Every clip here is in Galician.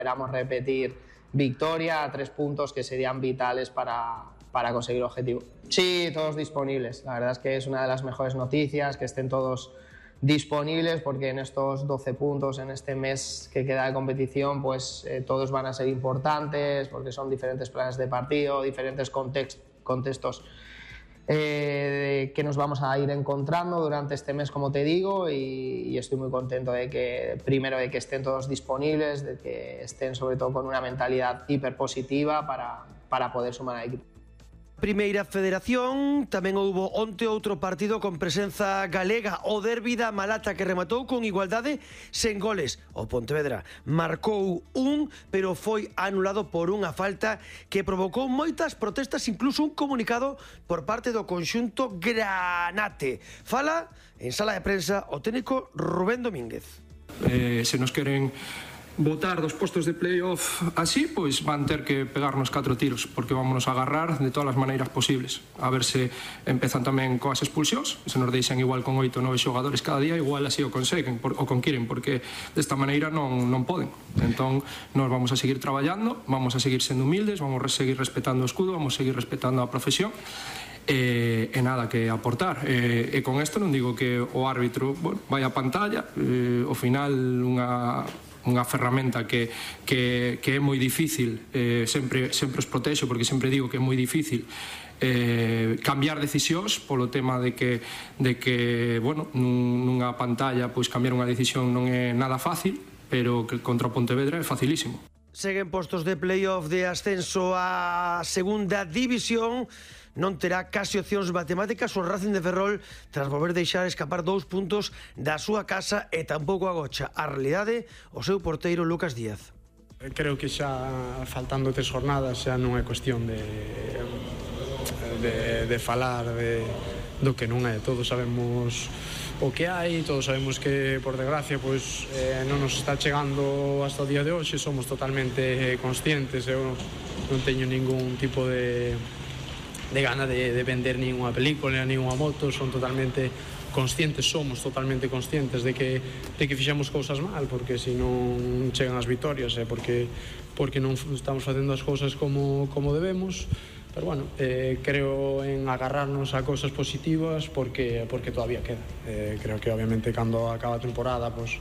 Esperamos repetir victoria a 3 puntos que serían vitales para conseguir el objetivo. Sí, todos disponibles. La verdad es que es una de las mejores noticias, que estén todos disponibles, porque en estos 12 puntos, en este mes que queda de competición, pues todos van a ser importantes, porque son diferentes planes de partido, diferentes contextos que nos vamos a ir encontrando durante este mes, como te digo, y estoy muy contento de que, primero, de que estén todos disponibles, de que estén sobre todo con una mentalidad hiperpositiva para poder sumar al equipo. Primeira Federación, tamén houbo onte outro partido con presenza galega, o derbi da Malata, que rematou con igualdade sen goles. O Pontevedra marcou pero foi anulado por unha falta que provocou moitas protestas, incluso un comunicado por parte do conxunto granate. Fala en sala de prensa o técnico Rubén Domínguez. Se nos queren botar dos postos de playoff así, pois van ter que pegarnos 4 tiros, porque vámonos a agarrar de todas as maneiras posibles. A ver se empezan tamén coas expulsións, se nos deixan igual con 8 ou 9 xogadores cada día, igual así o conseguen, o conquiren, porque desta maneira non poden. Entón, nos vamos a seguir traballando, vamos a seguir sendo humildes, vamos a seguir respetando o escudo, vamos a seguir respetando a profesión, e nada que aportar. E con isto non digo que o árbitro vai a pantalla, ao final unha ferramenta que é moi difícil, sempre os protexo, porque sempre digo que é moi difícil cambiar decisións polo tema de que nunha pantalla pois cambiar unha decisión non é nada fácil, pero que contra o Pontevedra é facilísimo. Seguen postos de playoff de ascenso á segunda división. Non terá casi opcións matemáticas o Racing de Ferrol tras volver deixar escapar 2 puntos da súa casa e tampouco agocha a realidade o seu porteiro Lucas Díaz. Creo que xa faltando 3 jornadas xa non é cuestión de falar do que non é. Todos sabemos o que hai, todos sabemos que por desgracia pois non nos está chegando hasta o día de hoxe, somos totalmente conscientes, eu non teño ningún tipo de gana de vender ninguna película, ninguna moto, somos totalmente conscientes de que fixemos cousas mal, porque se non chegan as vitorias é porque non estamos facendo as cousas como debemos, pero bueno, creo en agarrarnos a cousas positivas porque todavía queda. Creo que obviamente cando acaba a temporada pues,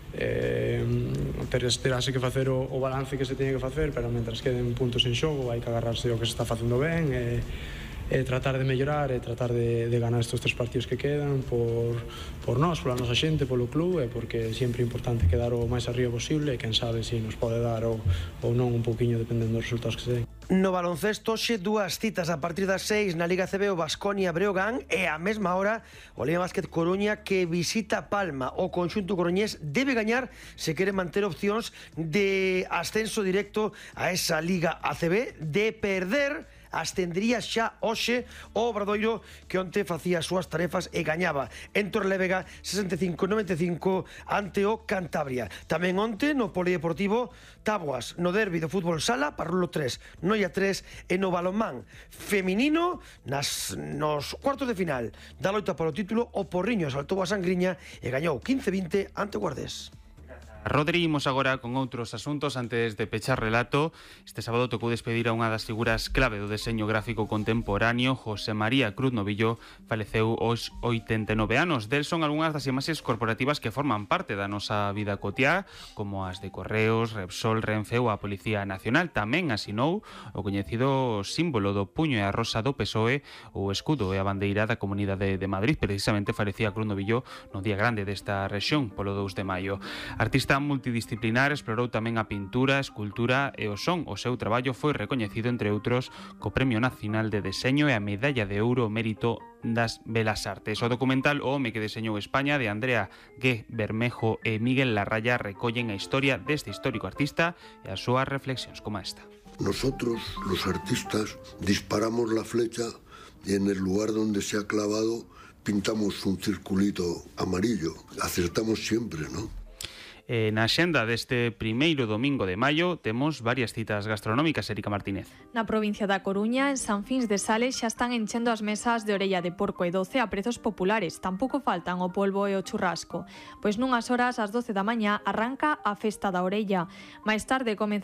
terase que facer o balance que se teña que facer, pero mentras queden puntos en xogo hai que agarrarse ao que se está facendo ben e tratar de mellorar e tratar de ganar estes 3 partidos que quedan por nós, pola nosa xente, polo club, e porque é sempre importante quedar o máis arriba posible e quen sabe se nos pode dar ou non un pouquiño dependendo dos resultados que se den. No baloncesto, hoxe 2 citas a partir das 6 na Liga CB, o Baskonia Breogán, e á mesma hora o Liga Básquet Coruña, que visita Palma. O conxunto coruñés debe gañar se quere manter opcións de ascenso directo a esa Liga ACB. De perder, ascendería xa hoxe o Obradoiro, que onte facía as súas tarefas e gañaba en Torrelavega 65-95 ante o Cantabria. Tamén onte no Polideportivo Táboas, no derbi do fútbol sala, Parrulo 3, Noia 3, e no balonmán feminino nos cuartos de final da loita polo título, o Porriño saltou a Sangriña e gañou 15-20 ante o Guardés. Rodri, imos agora con outros asuntos antes de pechar relato. Este sábado tocou despedir a unha das figuras clave do deseño gráfico contemporáneo. José María Cruz Novillo faleceu aos 89 anos. Del son algunhas das imaxes corporativas que forman parte da nosa vida cotiá, como as de Correos, Repsol, Renfe ou a Policía Nacional. Tamén asinou o coñecido símbolo do puño e a rosa do PSOE, o escudo e a bandeira da Comunidade de Madrid. Precisamente falecía Cruz Novillo no día grande desta rexión, polo 2 de maio. Artista multidisciplinar, explorou tamén a pintura, a escultura e o son. O seu traballo foi recoñecido, entre outros, co Premio Nacional de Deseño e a Medalla de Ouro ao Mérito das Belas Artes. O documental O home que deseñou España, de Andrea G. Bermejo e Miguel Larraya, recollen a historia deste histórico artista e as súas reflexións como esta. Nosotros, los artistas, disparamos la flecha y en el lugar donde se ha clavado pintamos un circulito amarillo. Acertamos siempre, ¿no? Na xenda deste primeiro domingo de maio temos varias citas gastronómicas, Erika Martínez. Na provincia da Coruña, en San Fins de Sales, xa están enchendo as mesas de orella de porco e doce a prezos populares. Tampouco faltan o polvo e o churrasco. Pois nunhas horas, ás 12 da mañá, arranca a festa da orella. Máis tarde comeza